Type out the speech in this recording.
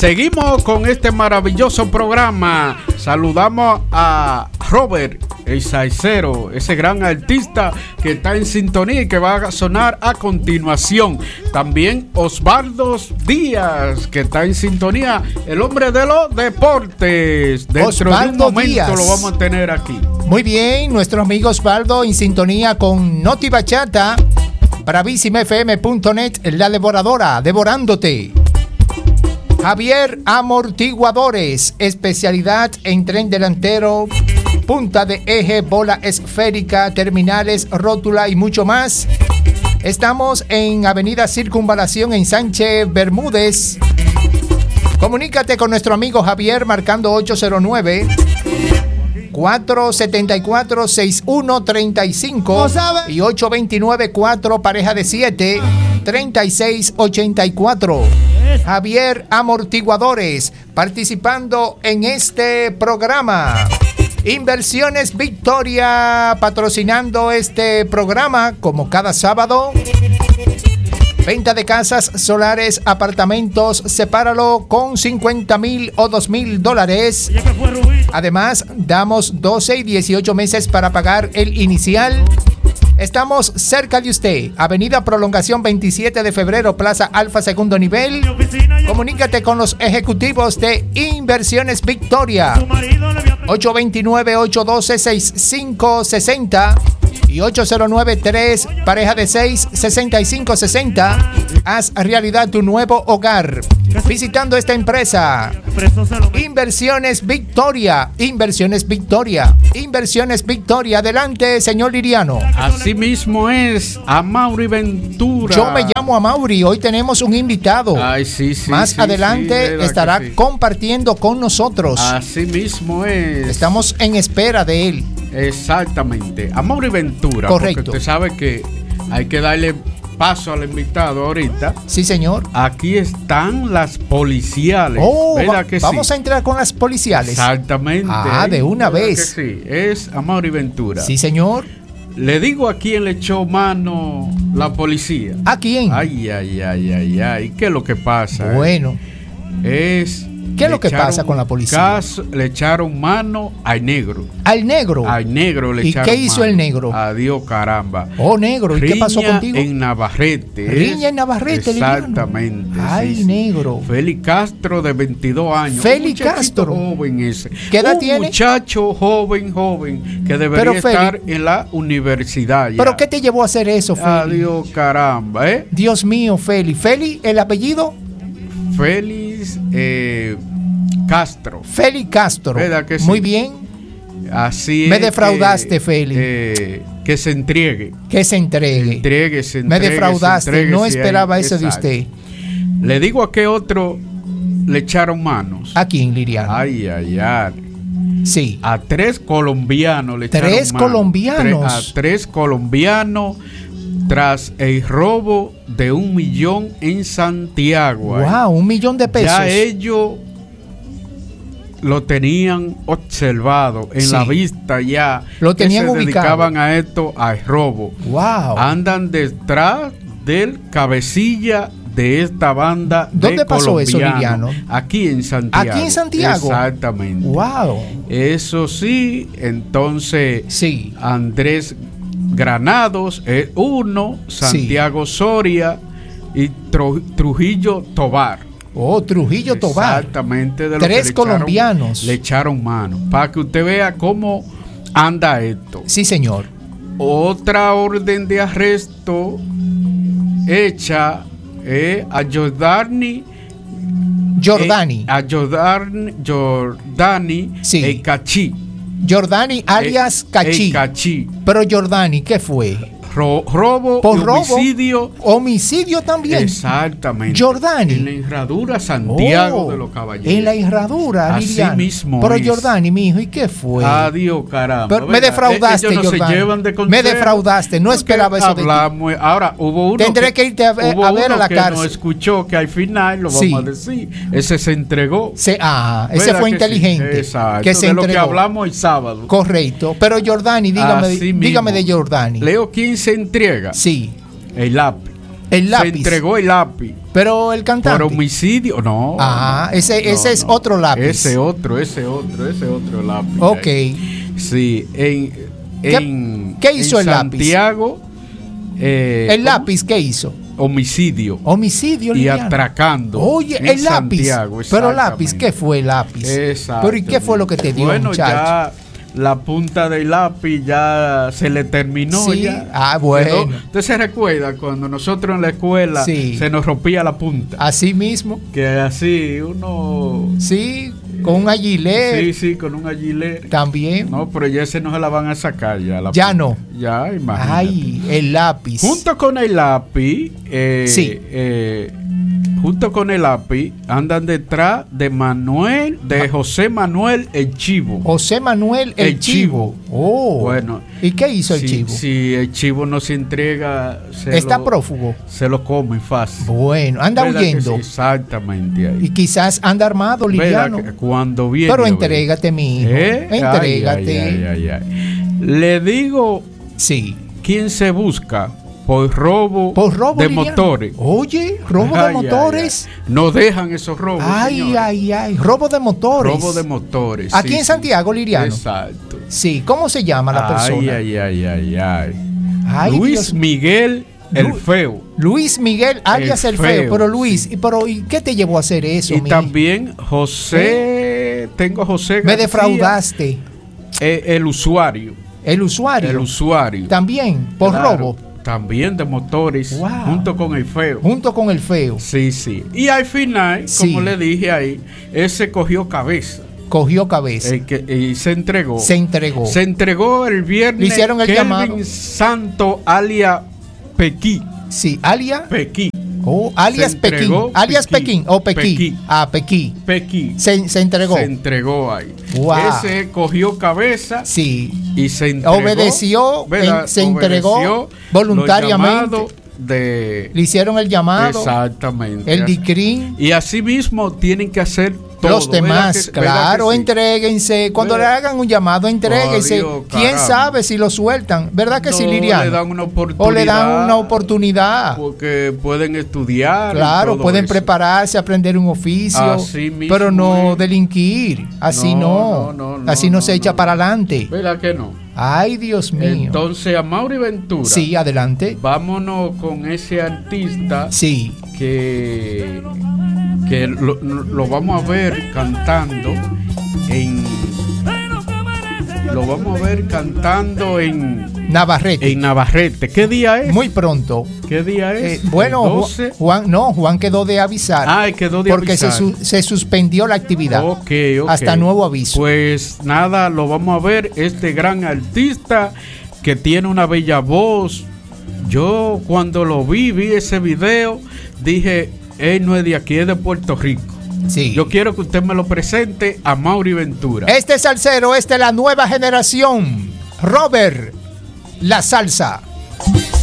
Seguimos con este maravilloso programa. Saludamos a Robert, el salsero, ese gran artista que está en sintonía y que va a sonar a continuación. También Osvaldo Díaz, que está en sintonía, el hombre de los deportes. Dentro Osvaldo de un momento Díaz lo vamos a tener aquí. Muy bien, nuestro amigo Osvaldo en sintonía con Noti Bachata, bravísimafm.net, la devoradora, devorándote. Javier Amortiguadores, especialidad en tren delantero, punta de eje, bola esférica, terminales, rótula y mucho más. Estamos en Avenida Circunvalación en Sánchez Bermúdez. Comunícate con nuestro amigo Javier marcando 809-474-6135 y 829-4 pareja de 7 3684. Javier Amortiguadores participando en este programa. Inversiones Victoria patrocinando este programa como cada sábado. Venta de casas, solares, apartamentos, sepáralo con 50,000 o $2,000. Además, damos 12 y 18 meses para pagar el inicial. Estamos cerca de usted. Avenida Prolongación 27 de febrero, Plaza Alfa, segundo nivel. Comunícate con los ejecutivos de Inversiones Victoria. 829-812-6560 y 809-3 pareja de 6 6560. Haz realidad tu nuevo hogar visitando esta empresa. Inversiones Victoria, Inversiones Victoria, Inversiones Victoria. Adelante, señor Liriano. Así mismo es, Amaury Ventura. Yo me llamo Amaury. Hoy tenemos un invitado. Ay, sí, Más adelante estará compartiendo con nosotros. Así mismo es. Estamos en espera de él. Exactamente. Amaury Ventura. Correcto. Porque usted sabe que hay que darle paso al invitado ahorita. Sí, señor. Aquí están las policiales. ¿Verdad que vamos a entrar con las policiales? Exactamente. De una vez. Que sí, es Amaury Ventura. Sí, señor. Le digo a quién le echó mano la policía. ¿A quién? Ay. ¿Qué es lo que pasa? Bueno. ¿Qué es lo que pasa con la policía? Le echaron mano al negro. ¿Al negro? Al negro le echaron mano. ¿Y qué hizo el negro? Adiós, caramba. Oh, negro. ¿Y qué pasó contigo? En Navarrete. Riña en Navarrete. Exactamente. Ay, sí, negro. Félix Castro, de 22 años. Félix Castro. Joven ese. ¿Qué edad tiene? Un muchacho joven, que debería estar en la universidad ya. ¿Pero qué te llevó a hacer eso, Félix? Adiós, caramba. Dios mío, Félix. ¿Félix, el apellido? Félix Castro. Félix Castro. ¿Verdad que sí? Muy bien. Así me defraudaste, Félix. Que se entregue. Que se entregue. Me defraudaste. No esperaba eso de usted. Le digo a qué otro le echaron manos. ¿A quién, Liriano? Ay. Sí. A 3 colombianos le echaron manos. A 3 colombianos tras el robo de 1 millón en Santiago. Wow, 1 millón de pesos. Ya ellos lo tenían observado en la vista ya. Lo tenían ubicado. Se dedicaban a esto, al robo. Wow. Andan detrás del cabecilla de esta banda. ¿Dónde pasó eso, Liriano? Aquí en Santiago. ¿Aquí en Santiago? Exactamente. Wow. Eso sí, entonces Andrés Granados es uno, Santiago Soria y Trujillo Tobar. Trujillo Tobar. Exactamente. De 3 colombianos. Le echaron mano. Para que usted vea cómo anda esto. Sí, señor. Otra orden de arresto hecha a Jordani. El Cachí. Jordani alias Cachí. Pero Jordani, ¿qué fue? Robo por y homicidio. Homicidio también. Exactamente. Jordani. En la Herradura Santiago de los Caballeros. En la Herradura, así Liriano. Mismo. Pero Jordani, mi hijo, ¿y qué fue? Adiós, caramba. Pero me defraudaste, ellos no Jordani. Se llevan de me defraudaste, no esperaba eso de ti. Ahora, hubo uno. Tendré que irte a ver a la cárcel. No escuchó que al final lo vamos a decir. Ese se entregó. Ese fue inteligente. Exacto. Que se entregó. Lo que hablamos el sábado. Correcto. Pero Jordani, dígame de Jordani. Leo 15 entrega. Sí. El lápiz. El lápiz. Se entregó el lápiz. Pero el cantante. Por homicidio, no. Ah, ese es otro lápiz. Ese otro lápiz. Ok. Sí, ¿Qué hizo el lápiz? Santiago. ¿El lápiz qué hizo? Homicidio. Homicidio, y Liliana. atracando. Oye, el lápiz. Santiago, pero lápiz, ¿qué fue el lápiz? Exacto. Pero ¿y qué fue lo que te dio, bueno, muchacho? Ya la punta del lápiz ya se le terminó. Sí. Ya. Ah, bueno. ¿Usted se recuerda cuando nosotros en la escuela se nos rompía la punta? Así mismo. Que así uno... Sí, con un aguilé. Sí, con un aguilé. También. No, pero ya ese no se la van a sacar ya. Ya punta. no. Ya, imagínate. Ay, el lápiz. Junto con el lápiz, junto con el lápiz, andan detrás de José Manuel el Chivo. José Manuel el Chivo. Oh. Bueno. ¿Y qué hizo el Chivo? Si el Chivo no se entrega, está prófugo. Se lo come fácil. Bueno, anda huyendo. Sí, exactamente ahí. Y quizás anda armado, Liliano. Cuando viene. Pero entrégate, mi hijo. Entrégate. Ay. Le digo. Sí. ¿Quién se busca? Por robo de Liliano. Motores. Oye, robo de motores. No dejan esos robos. Ay. Robo de motores. Robo de motores. Aquí en Santiago, Liliano. Exacto. Sí, ¿cómo se llama la persona? Ay, Luis Miguel el Feo. Luis Miguel alias el Feo. Pero Luis, ¿y qué te llevó a hacer eso? Y también José. Tengo José García. Me defraudaste. El usuario. El usuario. También, por robo. También de motores. Wow. Junto con el Feo. Sí. Y al final, como le dije ahí, ese cogió cabeza. Y se entregó. Se entregó el viernes. Le hicieron el llamado. Santo alias Pequí. Sí, alias Pequí. Alias Pekín. Alias Pekín. O Pequí. Pequí. Se entregó. Se entregó ahí. Wow. Ese cogió cabeza. Sí. Y se entregó. Obedeció. Se entregó voluntariamente. Le hicieron el llamado. Exactamente. El DICRIN. Y así mismo tienen que hacer los demás, claro, entréguense. Cuando le hagan un llamado, entréguense. ¿Quién sabe si lo sueltan? ¿Verdad que sí, Liliano? Le dan una oportunidad. O le dan una oportunidad. Porque pueden estudiar. Claro, pueden prepararse, aprender un oficio. Así mismo, pero no delinquir. Así no. Así no se echa para adelante. ¿Verdad que no? Ay, Dios mío. Entonces, Amaury Ventura. Sí, adelante. Vámonos con ese artista. Sí. Que lo vamos a ver cantando en Navarrete. ¿Qué día es? Muy pronto. ¿Qué día es? Bueno, Juan quedó de avisar. Porque avisar. Se suspendió la actividad. Okay. Hasta nuevo aviso. Pues nada, lo vamos a ver. Este gran artista que tiene una bella voz. Yo cuando vi ese video, dije, él no es de aquí, es de Puerto Rico. Sí. Yo quiero que usted me lo presente a Amaury Ventura. Este salsero, la nueva generación. Robert, la salsa.